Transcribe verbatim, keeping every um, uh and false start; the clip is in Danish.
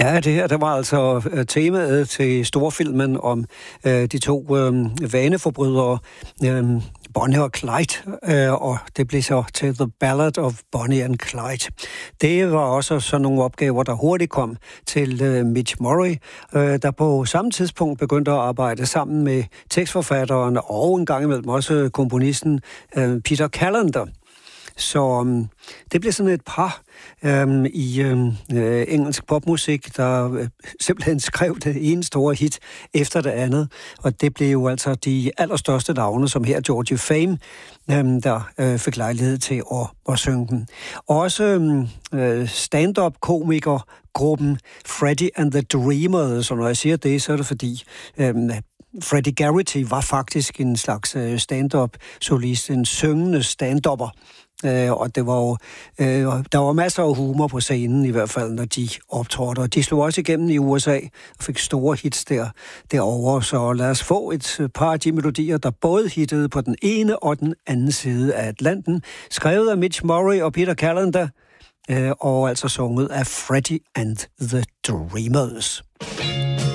Ja, det her, det var altså temaet til storfilmen om øh, de to øh, vaneforbrydere, øh, Bonnie og Clyde, øh, og det blev så til The Ballad of Bonnie and Clyde. Det var også sådan nogle opgaver, der hurtigt kom til øh, Mitch Murray, øh, der på samme tidspunkt begyndte at arbejde sammen med tekstforfatteren og en gang imellem også komponisten øh, Peter Callender. Så um, det blev sådan et par um, i um, øh, engelsk popmusik, der uh, simpelthen skrev det ene store hit efter det andet. Og det blev jo altså de allerstørste navne, som her Georgie Fame, um, der uh, fik lejlighed til at, at synge dem. Også um, uh, stand-up-komikergruppen Freddie and the Dreamers, og når jeg siger det, så er det fordi... Um, Freddie Garrity var faktisk en slags stand-up-solist, en syngende stand-upper. Øh, og det var jo, øh, der var masser af humor på scenen, i hvert fald, når de optrådte. Og de slog også igennem i U S A og fik store hits der, derovre. Så lad os få et par af de melodier, der både hittede på den ene og den anden side af Atlanten. Skrevet af Mitch Murray og Peter Callender, øh, og altså sunget af Freddie and the Dreamers.